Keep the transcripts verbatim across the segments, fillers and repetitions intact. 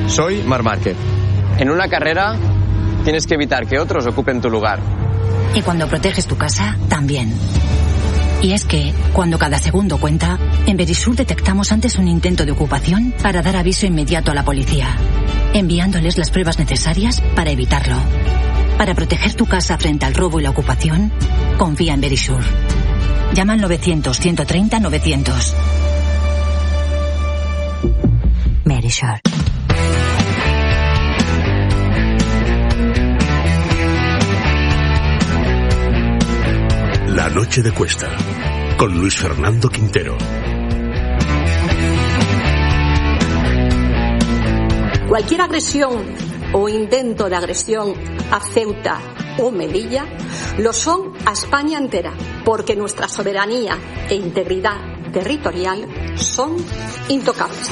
Soy Marc Márquez. En una carrera tienes que evitar que otros ocupen tu lugar. Y cuando proteges tu casa, también. Y es que, cuando cada segundo cuenta, en Verisur detectamos antes un intento de ocupación para dar aviso inmediato a la policía, enviándoles las pruebas necesarias para evitarlo. Para proteger tu casa frente al robo y la ocupación, confía en Verisur. Llama al novecientos, ciento treinta, novecientos. Verisur. La noche de Cuesta, con Luis Fernando Quintero. Cualquier agresión o intento de agresión a Ceuta o Melilla lo son a España entera, porque nuestra soberanía e integridad territorial son intocables.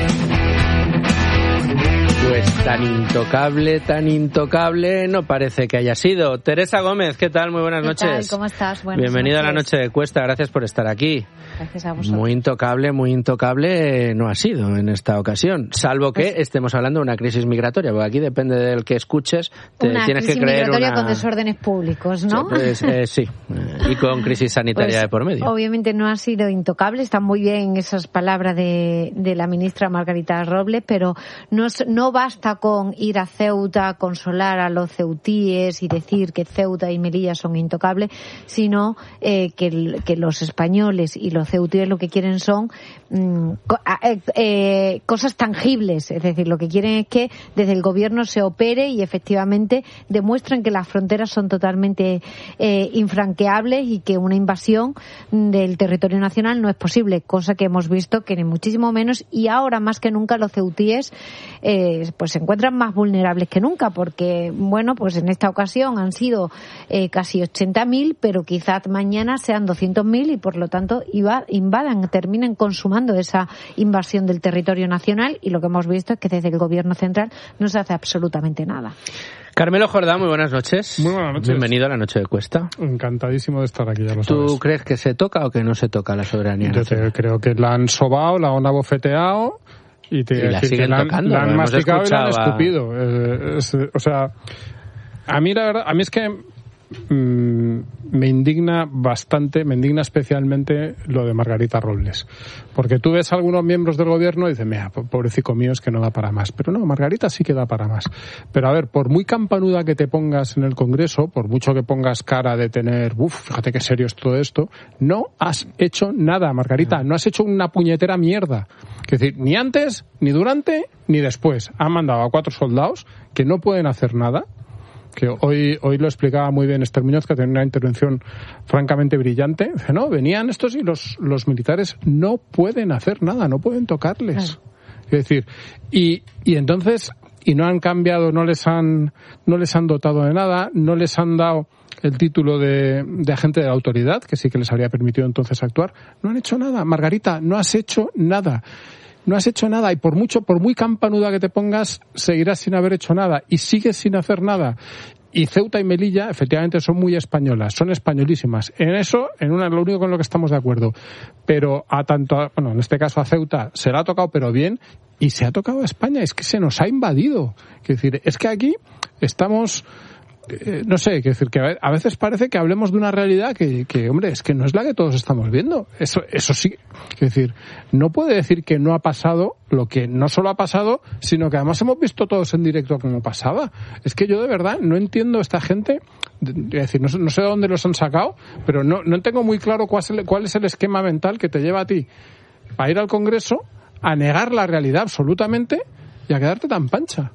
Pues tan intocable, tan intocable no parece que haya sido. Teresa Gómez, ¿qué tal? Muy buenas ¿Qué noches. tal? ¿Cómo estás? Buenas Bienvenido noches. a la noche de Cuesta, gracias por estar aquí. Gracias a vosotros. Muy intocable, muy intocable no ha sido en esta ocasión, salvo que Pues, estemos hablando de una crisis migratoria, porque aquí depende del que escuches, te una tienes crisis que creer migratoria una... con desórdenes públicos, ¿no? Pues, eh, sí, y con crisis sanitaria Pues, de por medio. Obviamente no ha sido intocable, están muy bien esas palabras de, de la ministra Margarita Robles, pero no, no basta con ir a Ceuta, consolar a los ceutíes y decir que Ceuta y Melilla son intocables, sino eh, que, que los españoles y los ceutíes lo que quieren son mm, co- eh, eh, cosas tangibles, es decir, lo que quieren es que desde el gobierno se opere y efectivamente demuestren que las fronteras son totalmente eh, infranqueables y que una invasión del territorio nacional no es posible, cosa que hemos visto que ni muchísimo menos, y ahora más que nunca los ceutíes eh, pues se encuentran más vulnerables que nunca, porque bueno, pues en esta ocasión han sido eh, casi ochenta mil, pero quizás mañana sean doscientos mil y por lo tanto iba, invadan, terminen consumando esa invasión del territorio nacional, y lo que hemos visto es que desde el gobierno central no se hace absolutamente nada. Carmelo Jordá, muy buenas noches. Muy buenas noches. Bienvenido a la noche de Cuesta. Encantadísimo de estar aquí, ya lo ¿Tú sabes. crees que se toca o que no se toca la soberanía Yo nacional? te, creo que la han sobao, la han abofeteado y te Y la decir que siguen la han, tocando, la han hemos masticado y la han escuchado a- escupido. Eh, es- o sea, a mí la verdad, a mí es que mm, me indigna bastante, me indigna especialmente lo de Margarita Robles. Porque tú ves a algunos miembros del gobierno y dices, mira, pobrecito mío, es que no da para más. Pero no, Margarita sí que da para más. Pero a ver, por muy campanuda que te pongas en el Congreso, por mucho que pongas cara de tener, uff, fíjate qué serio es todo esto, no has hecho nada, Margarita, no has hecho una puñetera mierda. Es decir, ni antes, ni durante, ni después. Han mandado a cuatro soldados que no pueden hacer nada, que hoy hoy lo explicaba muy bien Esther Muñoz, que tenía una intervención francamente brillante. Dice, no, venían estos y los, los militares no pueden hacer nada, no pueden tocarles. Claro. Es decir, y, y entonces, y no han cambiado, no les han, no les han dotado de nada, no les han dado el título de, de agente de la autoridad, que sí que les habría permitido entonces actuar. No han hecho nada. Margarita, no has hecho nada. No has hecho nada, y por mucho, por muy campanuda que te pongas, seguirás sin haber hecho nada y sigues sin hacer nada. Y Ceuta y Melilla, efectivamente, son muy españolas, son españolísimas. En eso, en una, lo único con lo que estamos de acuerdo. Pero a tanto, a, bueno, en este caso a Ceuta se la ha tocado, pero bien, y se ha tocado a España. Es que se nos ha invadido. Es decir, es que aquí estamos... Eh, no sé, quiero decir que a veces parece que hablemos de una realidad que, que, hombre, es que no es la que todos estamos viendo. Eso, eso sí, es decir, no puede decir que no ha pasado lo que no solo ha pasado, sino que además hemos visto todos en directo cómo pasaba. Es que yo de verdad no entiendo esta gente, es decir, no, no sé de dónde los han sacado, pero no, no tengo muy claro cuál es, el, cuál es el esquema mental que te lleva a ti a ir al Congreso, a negar la realidad absolutamente y a quedarte tan pancha.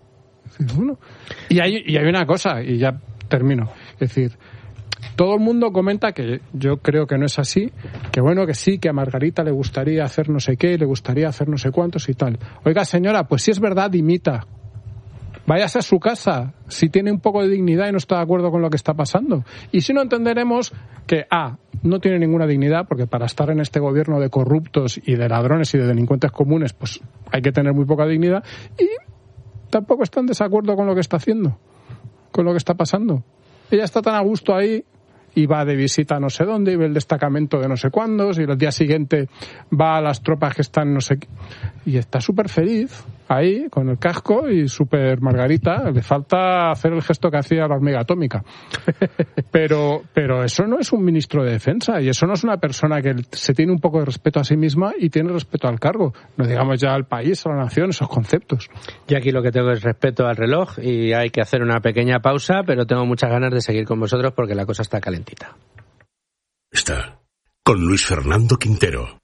Bueno, y hay, y hay una cosa, y ya termino, es decir, todo el mundo comenta, que yo creo que no es así, que bueno, que sí, que a Margarita le gustaría hacer no sé qué, le gustaría hacer no sé cuántos y tal. Oiga, señora, pues si es verdad, dimita. Váyase a su casa, si tiene un poco de dignidad y no está de acuerdo con lo que está pasando. Y si no, entenderemos que, A, no tiene ninguna dignidad, porque para estar en este gobierno de corruptos y de ladrones y de delincuentes comunes, pues hay que tener muy poca dignidad, y tampoco está en desacuerdo con lo que está haciendo, con lo que está pasando. Ella está tan a gusto ahí y va de visita a no sé dónde y ve el destacamento de no sé cuándos y el día siguiente va a las tropas que están no sé qué, y está súper feliz. ahí, con el casco y súper Margarita. Le falta hacer el gesto que hacía la hormiga atómica. Pero, pero eso no es un ministro de Defensa, y eso no es una persona que se tiene un poco de respeto a sí misma y tiene respeto al cargo. No digamos ya al país, a la nación, esos conceptos. Yo aquí lo que tengo es respeto al reloj y hay que hacer una pequeña pausa, pero tengo muchas ganas de seguir con vosotros porque la cosa está calentita. Está con Luis Fernando Quintero.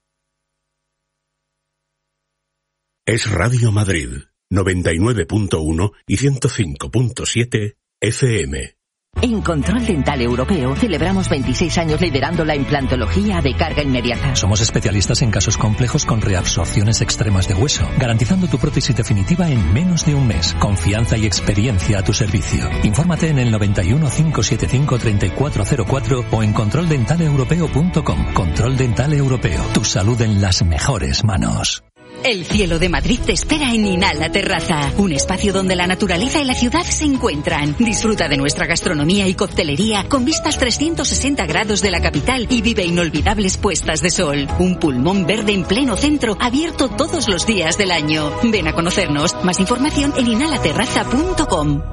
Es Radio Madrid, noventa y nueve punto uno y ciento cinco punto siete F M. En Control Dental Europeo celebramos veintiséis años liderando la implantología de carga inmediata. Somos especialistas en casos complejos con reabsorciones extremas de hueso, garantizando tu prótesis definitiva en menos de un mes. Confianza y experiencia a tu servicio. Infórmate en el noventa y uno, cinco setenta y cinco, treinta y cuatro cero cuatro o en control dental europeo punto com. Control Dental Europeo. Tu salud en las mejores manos. El cielo de Madrid te espera en Inhala Terraza, un espacio donde la naturaleza y la ciudad se encuentran. Disfruta de nuestra gastronomía y coctelería con vistas trescientos sesenta grados de la capital y vive inolvidables puestas de sol. Un pulmón verde en pleno centro, abierto todos los días del año. Ven a conocernos. Más información en inhala terraza punto com.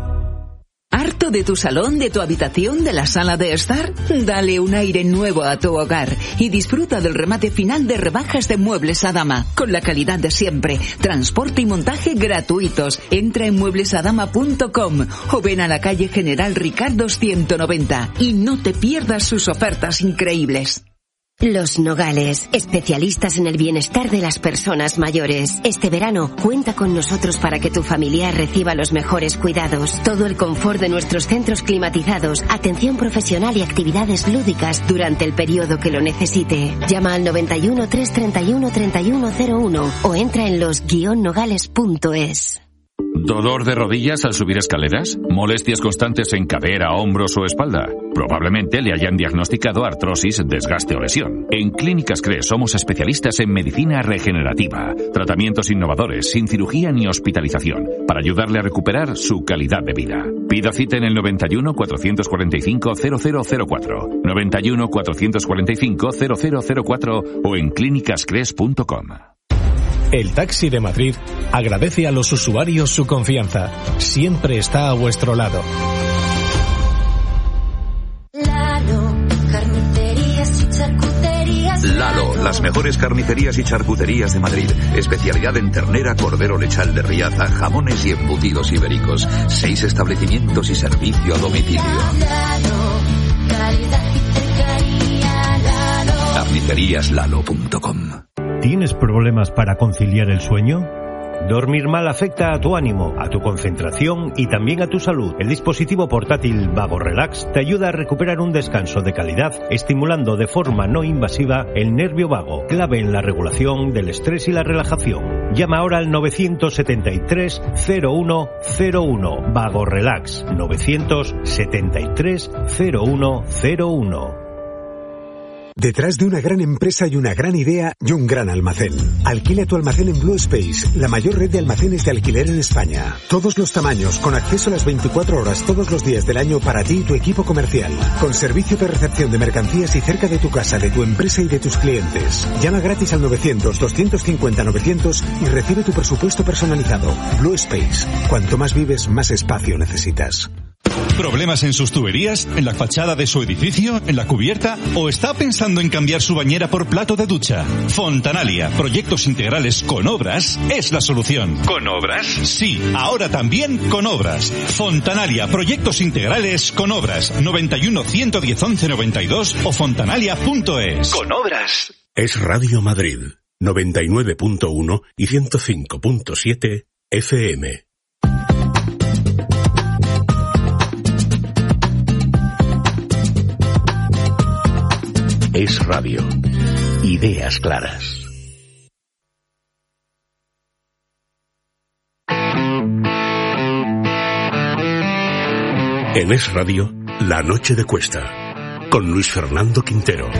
¿Harto de tu salón, de tu habitación, de la sala de estar? Dale un aire nuevo a tu hogar y disfruta del remate final de rebajas de Muebles Adama, con la calidad de siempre, transporte y montaje gratuitos. Entra en muebles adama punto com o ven a la calle General Ricardo ciento noventa y no te pierdas sus ofertas increíbles. Los Nogales, especialistas en el bienestar de las personas mayores. Este verano, cuenta con nosotros para que tu familiar reciba los mejores cuidados, todo el confort de nuestros centros climatizados, atención profesional y actividades lúdicas durante el periodo que lo necesite. Llama al noventa y uno, trescientos treinta y uno, treinta y uno cero uno o entra en los guion nogales punto es. ¿Dolor de rodillas al subir escaleras? ¿Molestias constantes en cadera, hombros o espalda? Probablemente le hayan diagnosticado artrosis, desgaste o lesión. En Clínicas Cres somos especialistas en medicina regenerativa, tratamientos innovadores, sin cirugía ni hospitalización, para ayudarle a recuperar su calidad de vida. Pida cita en el noventa y uno, cuatrocientos cuarenta y cinco, cero cero cero cuatro, noventa y uno, cuatrocientos cuarenta y cinco, cero cero cero cuatro o en clínicas cres punto com. El Taxi de Madrid agradece a los usuarios su confianza. Siempre está a vuestro lado. Lalo, carnicerías y charcuterías. Lalo, las mejores carnicerías y charcuterías de Madrid. Especialidad en ternera, cordero lechal de Riaza, jamones y embutidos ibéricos. Seis establecimientos y servicio a domicilio. Lalo, calidad y cercanía. Lalo. carnicerías lalo punto com. ¿Tienes problemas para conciliar el sueño? Dormir mal afecta a tu ánimo, a tu concentración y también a tu salud. El dispositivo portátil Vago Relax te ayuda a recuperar un descanso de calidad, estimulando de forma no invasiva el nervio vago, clave en la regulación del estrés y la relajación. Llama ahora al novecientos setenta y tres, cero uno cero uno. Vago Relax, novecientos setenta y tres, cero uno cero uno. Detrás de una gran empresa hay una gran idea y un gran almacén. Alquila tu almacén en Blue Space, la mayor red de almacenes de alquiler en España. Todos los tamaños, con acceso a las veinticuatro horas todos los días del año para ti y tu equipo comercial. Con servicio de recepción de mercancías y cerca de tu casa, de tu empresa y de tus clientes. Llama gratis al novecientos, doscientos cincuenta, novecientos y recibe tu presupuesto personalizado. Blue Space. Cuanto más vives, más espacio necesitas. ¿Problemas en sus tuberías? ¿En la fachada de su edificio? ¿En la cubierta? ¿O está pensando en cambiar su bañera por plato de ducha? Fontanalia, proyectos integrales con obras, es la solución. ¿Con obras? Sí, ahora también con obras. Fontanalia, proyectos integrales con obras. noventa y uno, ciento diez, once noventa y dos o fontanalia punto es. Con obras. Es Radio Madrid, noventa y nueve punto uno y ciento cinco punto siete F M. Es radio. Ideas claras. En Es Radio, La Noche de Cuesta, con Luis Fernando Quintero.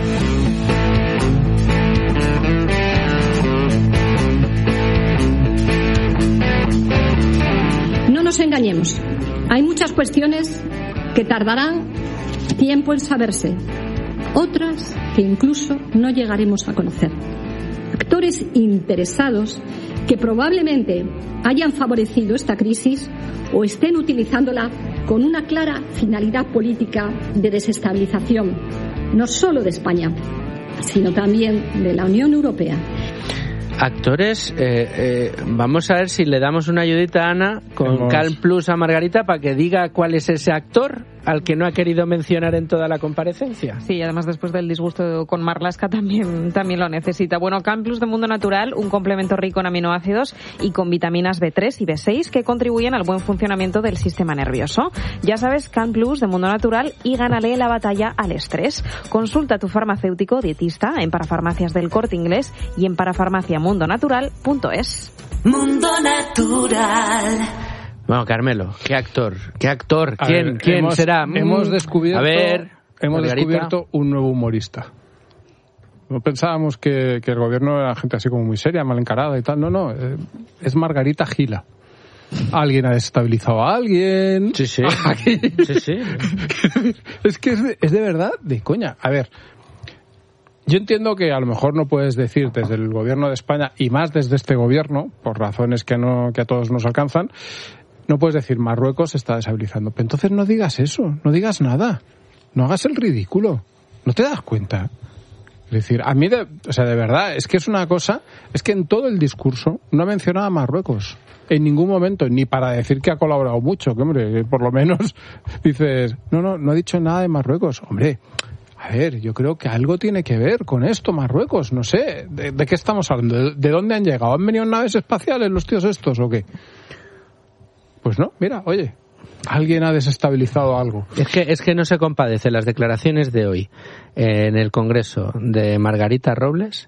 No nos engañemos. Hay muchas cuestiones que tardarán tiempo en saberse. Otras que incluso no llegaremos a conocer. Actores interesados que probablemente hayan favorecido esta crisis o estén utilizándola con una clara finalidad política de desestabilización, no solo de España, sino también de la Unión Europea. Actores, eh, eh, vamos a ver si le damos una ayudita a Ana con Hemos... Calm Plus a Margarita para que diga cuál es ese actor al que no ha querido mencionar en toda la comparecencia. Sí, y además después del disgusto con Marlaska también, también lo necesita. Bueno, Calm Plus de Mundo Natural, un complemento rico en aminoácidos y con vitaminas B tres y B seis que contribuyen al buen funcionamiento del sistema nervioso. Ya sabes, Calm Plus de Mundo Natural y gánale la batalla al estrés. Consulta a tu farmacéutico o dietista en Parafarmacias del Corte Inglés y en parafarmaciamundonatural punto es. Mundo Natural. Bueno, Carmelo, ¿qué actor? ¿Qué actor? ¿Quién, ver, ¿quién hemos, será? Hemos descubierto, a ver, hemos Margarita. descubierto un nuevo humorista. No pensábamos que, que el gobierno era gente así como muy seria, mal encarada y tal. No, no, eh, es Margarita Gila. Alguien ha desestabilizado a alguien. Sí, sí. sí, sí. Es que es de, es de verdad de coña. A ver, yo entiendo que a lo mejor no puedes decir desde el gobierno de España, y más desde este gobierno, por razones que, no, que a todos nos alcanzan, no puedes decir Marruecos se está desestabilizando. Pero entonces no digas eso, no digas nada. No hagas el ridículo. ¿No te das cuenta? Es decir, a mí, de, o sea, de verdad, es que es una cosa, es que en todo el discurso no ha mencionado a Marruecos. En ningún momento, ni para decir que ha colaborado mucho, que hombre, por lo menos dices, no, no, no ha dicho nada de Marruecos. Hombre, a ver, yo creo que algo tiene que ver con esto, Marruecos, no sé, ¿de, de qué estamos hablando? ¿De, ¿De dónde han llegado? ¿Han venido en naves espaciales los tíos estos o qué? Pues no, mira, oye, alguien ha desestabilizado algo. Es que, es que no se compadece las declaraciones de hoy eh, en el Congreso de Margarita Robles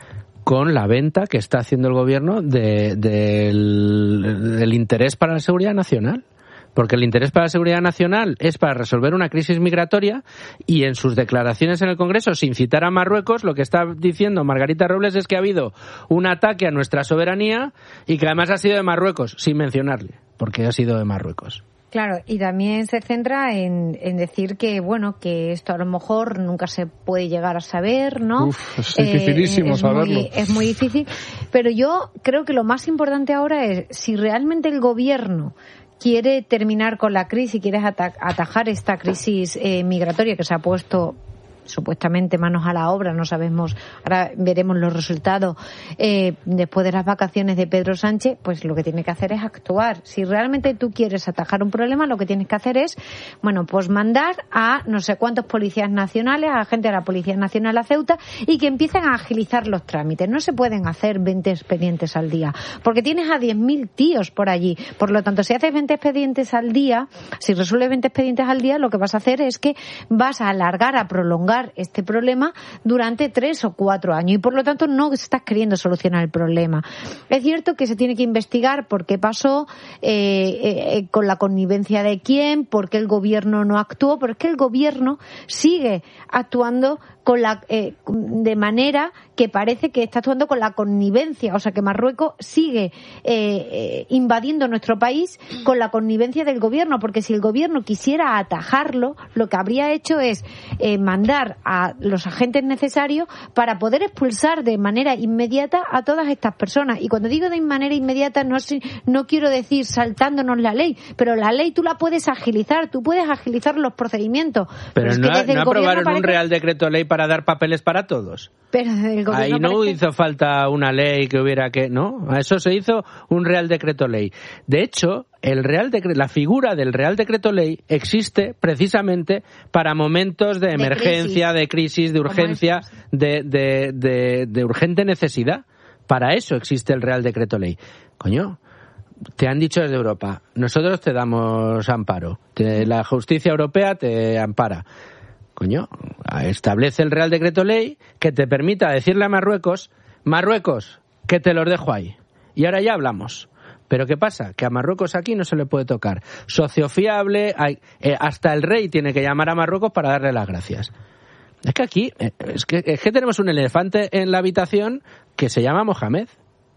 con la venta que está haciendo el gobierno de, de, del, del interés para la seguridad nacional. Porque el interés para la seguridad nacional es para resolver una crisis migratoria y en sus declaraciones en el Congreso, sin citar a Marruecos, lo que está diciendo Margarita Robles es que ha habido un ataque a nuestra soberanía y que además ha sido de Marruecos, sin mencionarle, porque ha sido de Marruecos. Claro, y también se centra en, en decir que, bueno, que esto a lo mejor nunca se puede llegar a saber, ¿no? Uf, es dificilísimo eh, es saberlo. Muy, es muy difícil, pero yo creo que lo más importante ahora es si realmente el gobierno quiere terminar con la crisis, quiere atajar esta crisis eh, migratoria que se ha puesto supuestamente manos a la obra, no sabemos, ahora veremos los resultados eh, después de las vacaciones de Pedro Sánchez, pues lo que tiene que hacer es actuar. Si realmente tú quieres atajar un problema, lo que tienes que hacer es, bueno, pues mandar a no sé cuántos policías nacionales, a gente de la Policía Nacional a Ceuta y que empiecen a agilizar los trámites. No se pueden hacer veinte expedientes al día, porque tienes a diez mil tíos por allí. Por lo tanto, si haces veinte expedientes al día, si resuelves veinte expedientes al día, lo que vas a hacer es que vas a alargar, a prolongar este problema durante tres o cuatro años y por lo tanto no estás queriendo solucionar el problema. Es cierto que se tiene que investigar por qué pasó, eh, eh, con la connivencia de quién, por qué el gobierno no actuó, pero es que el gobierno sigue actuando con la eh, de manera que parece que está actuando con la connivencia, o sea que Marruecos sigue eh, eh, invadiendo nuestro país con la connivencia del gobierno, porque si el gobierno quisiera atajarlo, lo que habría hecho es eh, mandar a los agentes necesarios para poder expulsar de manera inmediata a todas estas personas. Y cuando digo de manera inmediata no, no quiero decir saltándonos la ley, pero la ley tú la puedes agilizar, tú puedes agilizar los procedimientos. Pero, pero no, es que no aprobaron parece... un Real Decreto Ley para dar papeles para todos. Pero el gobierno ahí no parece... hizo falta una ley que hubiera que... No, a eso se hizo un Real Decreto Ley. De hecho, el Real Decreto, la figura del Real Decreto Ley existe precisamente para momentos de emergencia, de crisis, de, crisis, de urgencia, de, de, de, de urgente necesidad. Para eso existe el Real Decreto Ley. Coño, te han dicho desde Europa, nosotros te damos amparo, te, la justicia europea te ampara. Coño, establece el Real Decreto Ley que te permita decirle a Marruecos, Marruecos, que te los dejo ahí. Y ahora ya hablamos. Pero ¿qué pasa? Que a Marruecos aquí no se le puede tocar. Socio fiable, hay, eh, hasta el rey tiene que llamar a Marruecos para darle las gracias. Es que aquí, eh, es que, es que tenemos un elefante en la habitación que se llama Mohamed.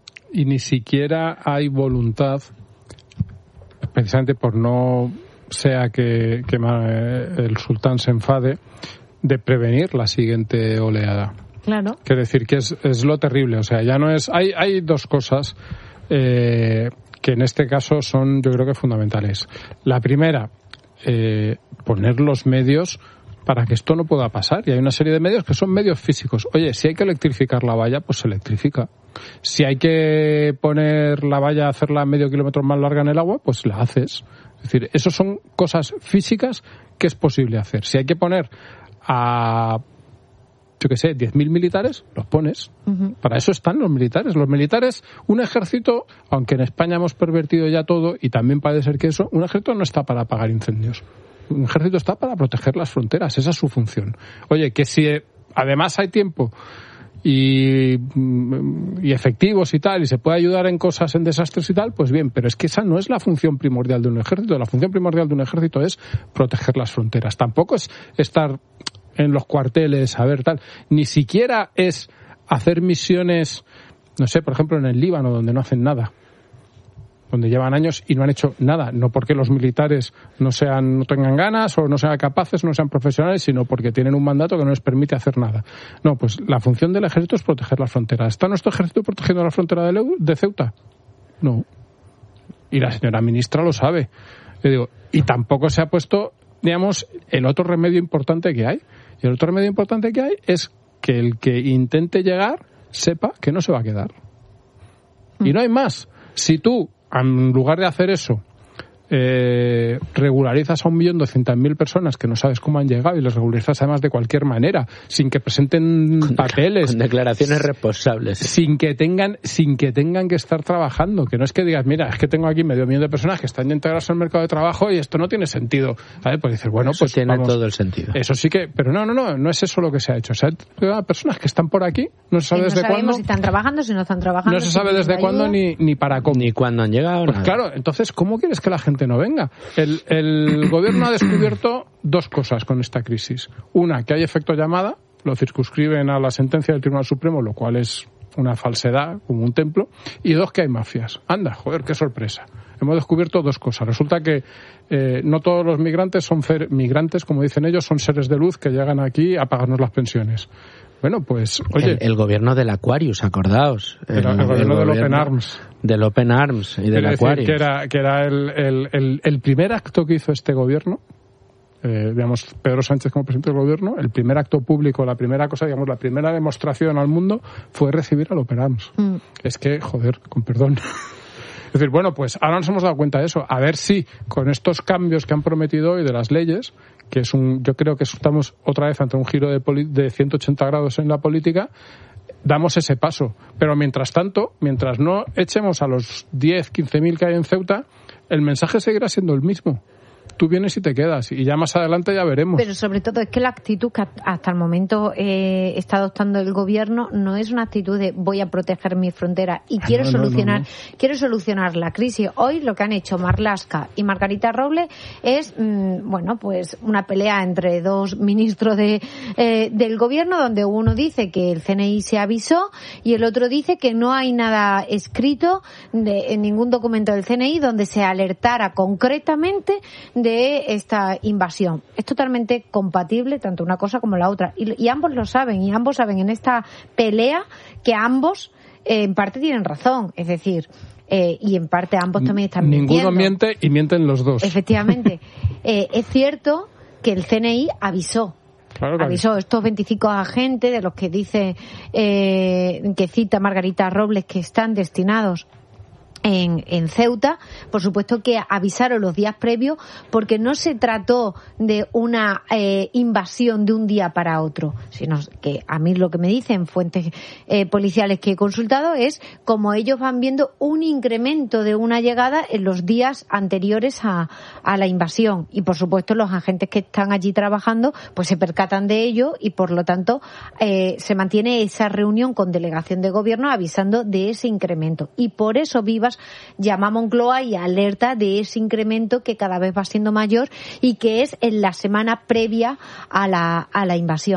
Y ni siquiera hay voluntad, precisamente por no sea que, que el sultán se enfade, de prevenir la siguiente oleada. Claro. Quiero decir que es, es lo terrible. O sea, ya no es... Hay, hay dos cosas eh, que en este caso son, yo creo que fundamentales. La primera, eh, poner los medios para que esto no pueda pasar. Y hay una serie de medios que son medios físicos. Oye, si hay que electrificar la valla, pues se electrifica. Si hay que poner la valla, hacerla medio kilómetro más larga en el agua, pues la haces. Es decir, eso son cosas físicas que es posible hacer. Si hay que poner a, yo qué sé, diez mil militares, los pones. Uh-huh. Para eso están los militares. Los militares, un ejército, aunque en España hemos pervertido ya todo, y también parece ser que eso, un ejército no está para apagar incendios. Un ejército está para proteger las fronteras, esa es su función. Oye, que si además hay tiempo y, y efectivos y tal, y se puede ayudar en cosas, en desastres y tal, pues bien, pero es que esa no es la función primordial de un ejército. La función primordial de un ejército es proteger las fronteras. Tampoco es estar en los cuarteles, a ver tal. Ni siquiera es hacer misiones, no sé, por ejemplo en el Líbano, donde no hacen nada, donde llevan años y no han hecho nada, no porque los militares no sean, no tengan ganas o no sean capaces, no sean profesionales, sino porque tienen un mandato que no les permite hacer nada. No, pues la función del ejército es proteger las fronteras. ¿Está nuestro ejército protegiendo la frontera de, Leu- de Ceuta? No. Y la señora ministra lo sabe. Yo digo, y tampoco se ha puesto, digamos, el otro remedio importante que hay. Y el otro remedio importante que hay es que el que intente llegar sepa que no se va a quedar. Y no hay más. Si tú, en lugar de hacer eso, eh, regularizas a un millón doscientas mil personas que no sabes cómo han llegado y los regularizas además de cualquier manera, sin que presenten con papeles, con declaraciones responsables, sin que tengan, sin que tengan que estar trabajando, que no es que digas, mira, es que tengo aquí medio millón de personas que están ya integradas en el mercado de trabajo y esto no tiene sentido, ¿sabes? Pues dices, bueno, eso pues tiene vamos, todo el sentido. Eso sí que, pero no, no, no, no es eso lo que se ha hecho. O sea, hay personas que están por aquí, no se sabe no desde cuándo, si están trabajando, si no están trabajando, no se sabe desde cuándo ni, ni para cómo, ni cuándo han llegado. Pues nada. Claro, entonces, ¿cómo quieres que la gente no venga? El, el gobierno ha descubierto dos cosas con esta crisis. Una, que hay efecto llamada, lo circunscriben a la sentencia del Tribunal Supremo, lo cual es una falsedad, como un templo. Y dos, que hay mafias. Anda, joder, qué sorpresa. Hemos descubierto dos cosas. Resulta que eh, no todos los migrantes son fer- migrantes, como dicen ellos, son seres de luz que llegan aquí a pagarnos las pensiones. Bueno, pues, oye... El, el gobierno del Aquarius, acordaos. El, el, el gobierno del Open Arms. Del Open Arms y del Aquarius. Que era, que era el, el, el, el primer acto que hizo este gobierno, eh, digamos, Pedro Sánchez como presidente del gobierno, el primer acto público, la primera cosa, digamos, la primera demostración al mundo fue recibir al Open Arms. Mm. Es que, joder, con perdón... Es decir, bueno, pues ahora nos hemos dado cuenta de eso. A ver si con estos cambios que han prometido hoy de las leyes, que es un, yo creo que estamos otra vez ante un giro de, poli, de ciento ochenta grados en la política, damos ese paso. Pero mientras tanto, mientras no echemos a los diez, quince mil que hay en Ceuta, el mensaje seguirá siendo el mismo. Tú vienes y te quedas, y ya más adelante ya veremos. Pero sobre todo es que la actitud que hasta el momento eh, está adoptando el gobierno no es una actitud de voy a proteger mi frontera y quiero no, solucionar no, no, no. quiero solucionar la crisis. Hoy lo que han hecho Marlaska y Margarita Robles es mmm, bueno, pues una pelea entre dos ministros de eh, del gobierno, donde uno dice que el C N I se avisó y el otro dice que no hay nada escrito de, en ningún documento del C N I donde se alertara concretamente de de esta invasión. Es totalmente compatible tanto una cosa como la otra. Y, y ambos lo saben, y ambos saben en esta pelea que ambos eh, en parte tienen razón. Es decir, eh, y en parte ambos también están mintiendo. Ninguno miente y mienten los dos. Efectivamente. eh, es cierto que el C N I avisó. Claro, claro. Avisó estos veinticinco agentes de los que dice, eh, que cita Margarita Robles, que están destinados En, en Ceuta. Por supuesto que avisaron los días previos, porque no se trató de una eh, invasión de un día para otro, sino que a mí lo que me dicen fuentes eh, policiales que he consultado es como ellos van viendo un incremento de una llegada en los días anteriores a, a la invasión, y por supuesto los agentes que están allí trabajando pues se percatan de ello, y por lo tanto eh, se mantiene esa reunión con delegación de gobierno avisando de ese incremento, y por eso Vivas llama a Moncloa y alerta de ese incremento que cada vez va siendo mayor y que es en la semana previa a la, a la invasión.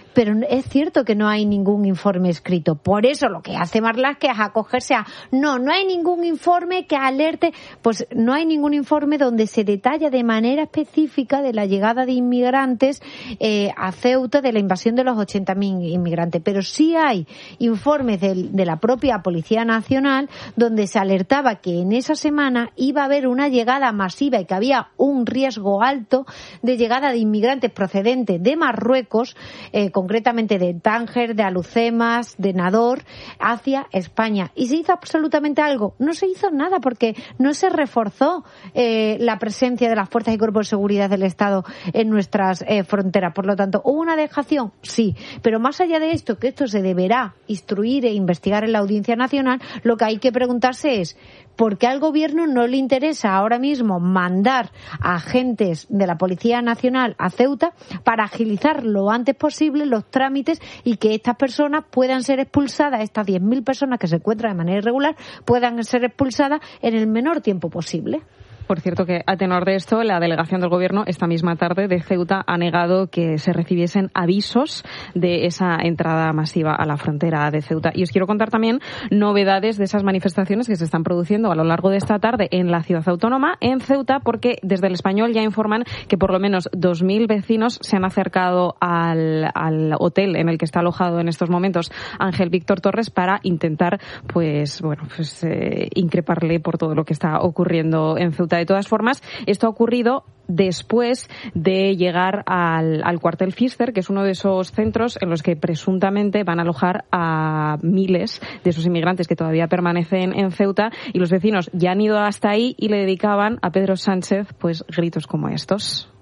pero es cierto que no hay ningún informe escrito. Por eso lo que hace Marlaska es acogerse a, no, no hay ningún informe que alerte, pues no hay ningún informe donde se detalla de manera específica de la llegada de inmigrantes eh, a Ceuta, de la invasión de los ochenta mil inmigrantes, pero sí hay informes de, de la propia Policía Nacional donde se alertaba que en esa semana iba a haber una llegada masiva y que había un riesgo alto de llegada de inmigrantes procedentes de Marruecos, eh, concretamente de Tánger, de Alucemas, de Nador, hacia España. ¿Y se hizo absolutamente algo? No se hizo nada porque no se reforzó eh, la presencia de las fuerzas y cuerpos de seguridad del Estado en nuestras eh, fronteras. Por lo tanto, ¿hubo una dejación? Sí. Pero más allá de esto, que esto se deberá instruir e investigar en la Audiencia Nacional, lo que hay que preguntarse es ¿por qué al Gobierno no le interesa ahora mismo mandar a agentes de la Policía Nacional a Ceuta para agilizar lo antes posible los trámites y que estas personas puedan ser expulsadas, estas diez mil personas que se encuentran de manera irregular, puedan ser expulsadas en el menor tiempo posible? Por cierto, que a tenor de esto, la delegación del Gobierno esta misma tarde de Ceuta ha negado que se recibiesen avisos de esa entrada masiva a la frontera de Ceuta. Y os quiero contar también novedades de esas manifestaciones que se están produciendo a lo largo de esta tarde en la ciudad autónoma, en Ceuta, porque desde El Español ya informan que por lo menos dos mil vecinos se han acercado al, al hotel en el que está alojado en estos momentos Ángel Víctor Torres para intentar, pues, bueno, pues eh, increparle por todo lo que está ocurriendo en Ceuta. De todas formas, esto ha ocurrido después de llegar al, al cuartel Pfister, que es uno de esos centros en los que presuntamente van a alojar a miles de esos inmigrantes que todavía permanecen en Ceuta, y los vecinos ya han ido hasta ahí y le dedicaban a Pedro Sánchez pues gritos como estos.